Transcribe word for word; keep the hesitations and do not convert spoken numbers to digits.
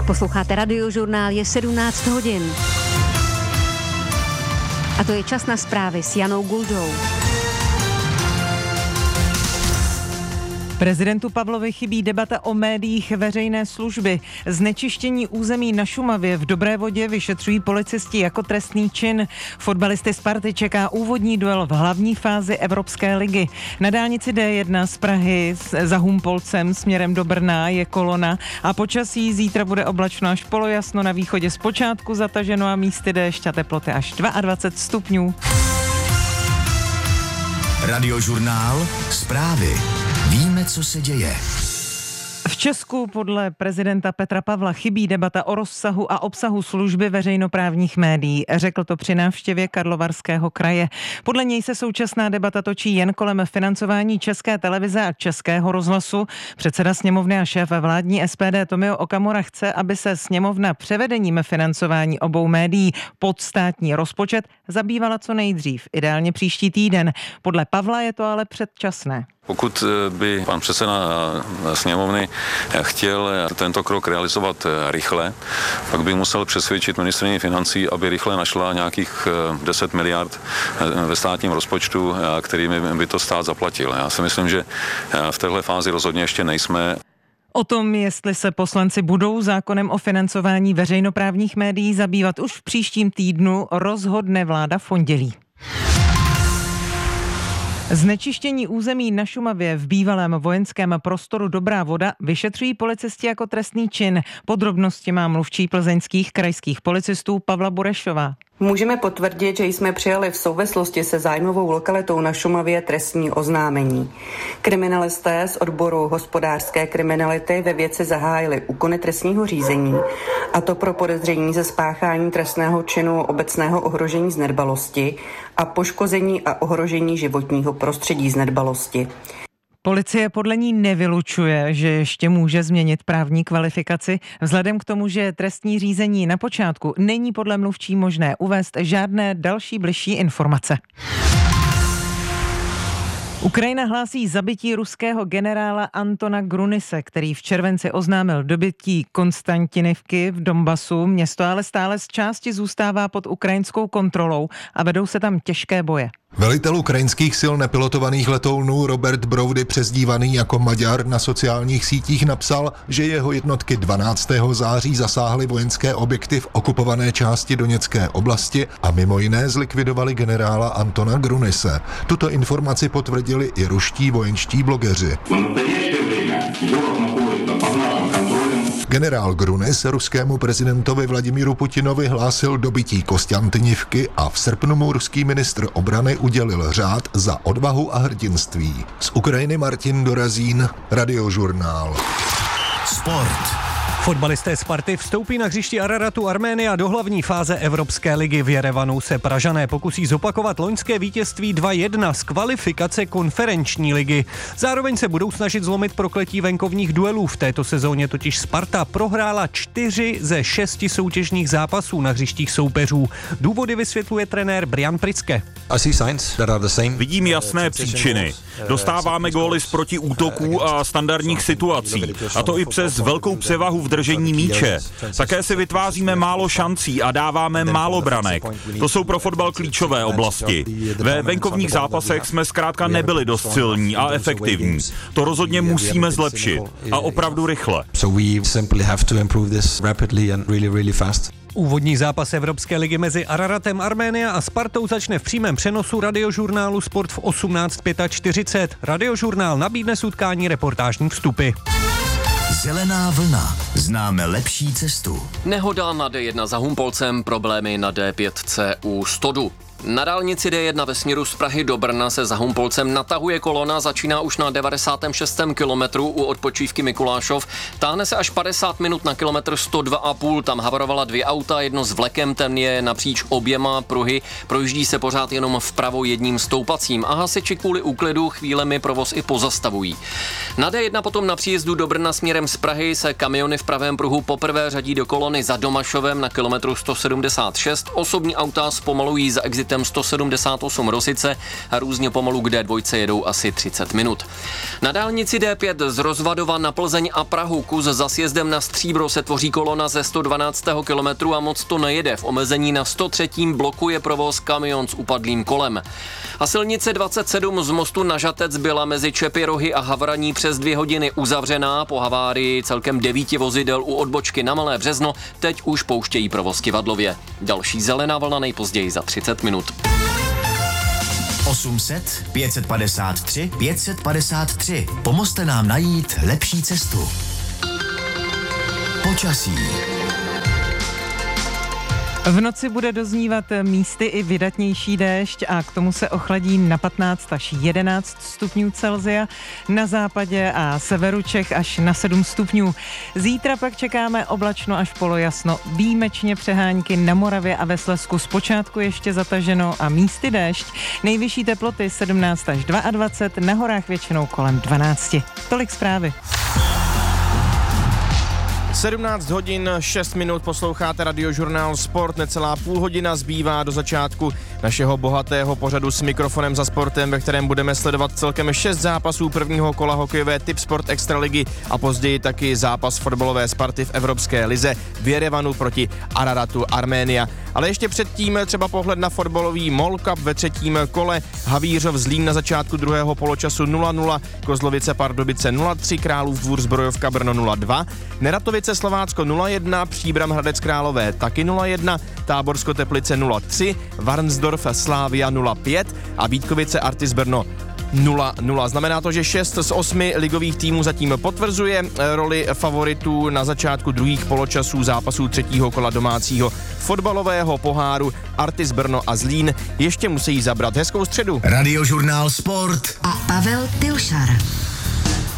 Posloucháte Radiožurnál, je sedmnáct hodin. A to je čas na zprávy s Janou Guldou. Prezidentu Pavlovi chybí debata o médiích veřejné služby. Znečištění území na Šumavě v Dobré Vodě vyšetřují policisti jako trestný čin. Fotbalisty Sparty čeká úvodní duel v hlavní fázi Evropské ligy. Na dálnici D jedna z Prahy za Humpolcem směrem do Brna je kolona a počasí zítra bude oblačno až polojasno, na východě zpočátku zataženo a místy déšť a teploty až dvacet dva stupňů. Radiožurnál, zprávy. Víme, co se děje. V Česku podle prezidenta Petra Pavla chybí debata o rozsahu a obsahu služby veřejnoprávních médií. Řekl to při návštěvě Karlovarského kraje. Podle něj se současná debata točí jen kolem financování České televize a Českého rozhlasu. Předseda sněmovny a šéf vládní S P D Tomio Okamura chce, aby se sněmovna převedením financování obou médií pod státní rozpočet zabývala co nejdřív, ideálně příští týden. Podle Pavla je to ale předčasné. Pokud by pan předseda sněmovny chtěl tento krok realizovat rychle, pak by musel přesvědčit ministryni financí, aby rychle našla nějakých deset miliard ve státním rozpočtu, kterými by to stát zaplatil. Já si myslím, že v téhle fázi rozhodně ještě nejsme. O tom, jestli se poslanci budou zákonem o financování veřejnoprávních médií zabývat už v příštím týdnu, rozhodne vláda v pondělí. Znečištění území na Šumavě v bývalém vojenském prostoru Dobrá Voda vyšetřují policisti jako trestný čin. Podrobnosti má mluvčí plzeňských krajských policistů Pavla Burešová. Můžeme potvrdit, že jsme přijali v souvislosti se zájmovou lokalitou na Šumavě trestní oznámení. Kriminalisté z odboru hospodářské kriminality ve věci zahájili úkony trestního řízení, a to pro podezření ze spáchání trestného činu obecného ohrožení z nedbalosti a poškození a ohrožení životního prostředí z nedbalosti. Policie podle ní nevylučuje, že ještě může změnit právní kvalifikaci. Vzhledem k tomu, že trestní řízení na počátku, není podle mluvčí možné uvést žádné další bližší informace. Ukrajina hlásí zabití ruského generála Antona Grunise, který v červenci oznámil dobytí Konstantinivky v Donbasu. Město ale stále z části zůstává pod ukrajinskou kontrolou a vedou se tam těžké boje. Velitel ukrajinských sil nepilotovaných letounů Robert Broudy, přezdívaný jako Maďar, na sociálních sítích napsal, že jeho jednotky dvanáctého září zasáhly vojenské objekty v okupované části Doněcké oblasti a mimo jiné zlikvidovali generála Antona Grunise. Tuto informaci potvrdili i ruští vojenští blogeři. Generál Grunis ruskému prezidentovi Vladimíru Putinovi hlásil dobytí Konstantinivky a v srpnu mu ruský ministr obrany udělil řád za odvahu a hrdinství. Z Ukrajiny Martin Dorazín, Radiožurnál. Sport. Fotbalisté Sparty vstoupí na hřišti Araratu Arménia do hlavní fáze Evropské ligy. V Jerevanu se Pražané pokusí zopakovat loňské vítězství dva jedna z kvalifikace konferenční ligy. Zároveň se budou snažit zlomit prokletí venkovních duelů. V této sezóně totiž Sparta prohrála čtyři ze šesti soutěžních zápasů na hřištích soupeřů. Důvody vysvětluje trenér Brian Pritzke. Vidím jasné příčiny. Dostáváme góly z protiútoků a standardních situací. A to i přes velkou převahu v držení míče. Také si vytváříme málo šancí a dáváme málo branek. To jsou pro fotbal klíčové oblasti. Ve venkovních zápasech jsme zkrátka nebyli dost silní a efektivní. To rozhodně musíme zlepšit. A opravdu rychle. Úvodní zápas Evropské ligy mezi Araratem Arménia a Spartou začne v přímém přenosu Radiožurnálu Sport v osmnáct čtyřicet pět. Radiožurnál nabídne z utkání reportážní vstupy. Zelená vlna. Známe lepší cestu. Nehoda na D jedna za Humpolcem, problémy na D pět C u Stodu. Na dálnici D jedna ve směru z Prahy do Brna se za Humpolcem natahuje kolona, začíná už na devadesátém šestém kilometru u odpočívky Mikulášov. Táhne se až padesát minut na kilometr sto dva a půl, tam havarovala dvě auta, jedno s vlekem, ten je napříč oběma pruhy, projíždí se pořád jenom vpravo jedním stoupacím a hasiči kvůli úklidu chvílemi provoz i pozastavují. Na D jedna potom na příjezdu do Brna směrem z Prahy se kamiony v pravém pruhu poprvé řadí do kolony za Domašovem na kilometru sto sedmdesát šest, osobní auta zpomalují za exitem limitem sto sedmdesát osm Rosice a různě pomalu k dé dva jedou asi třicet minut. Na dálnici dé pět z Rozvadova na Plzeň a Prahu kus za sjezdem na Stříbro se tvoří kolona ze sto dvanáctého kilometru a moc to nejede. V omezení na sto třetím bloku je provoz kamion s upadlým kolem. A silnice dvacet sedm z mostu na Žatec byla mezi Čepy, a Havraní přes dvě hodiny uzavřená. Po havárii celkem devíti vozidel u odbočky na Malé Březno teď už pouštějí provoz Kivadlově. Další zelená vlna nejpozději za třicet minut. osm set, pět set padesát tři, pět set padesát tři. Pomozte nám najít lepší cestu. Počasí. V noci bude doznívat místy i vydatnější déšť a k tomu se ochladí na patnáct až jedenáct stupňů Celsia, na západě a severu Čech až na sedm stupňů. Zítra pak čekáme oblačno až polojasno, výjimečně přehánky na Moravě a ve Slezsku zpočátku ještě zataženo a místy déšť. Nejvyšší teploty sedmnáct až dvacet dva, na horách většinou kolem dvanáct. Tolik zprávy. sedmnáct hodin šest minut, posloucháte Radiožurnál Sport, necelá půl hodina zbývá do začátku našeho bohatého pořadu s mikrofonem za sportem, ve kterém budeme sledovat celkem šest zápasů prvního kola hokejové Tipsport Extraligy a později taky zápas fotbalové Sparty v Evropské lize v Jerevanu proti Araratu Arménia. Ale ještě předtím třeba pohled na fotbalový Mall Cup ve třetím kole. Havířov Zlín na začátku druhého poločasu nula nula, Kozlovice Pardubice nula tři, Králův Dvůr Zbrojovka Brno nula dva, Neratovice Slovácko nula jedna, Příbram Hradec Králové taky nula jedna, Táborsko Teplice nula tři, Varnsdorf Slávia nula pět a Vítkovice Artis Brno nula nula. Znamená to, že šest z osmi ligových týmů zatím potvrzuje roli favoritů na začátku druhých poločasů zápasů třetího kola domácího fotbalového poháru. Artis Brno a Zlín ještě musí zabrat. Hezkou středu. Radiožurnál Sport a Pavel Pilšar.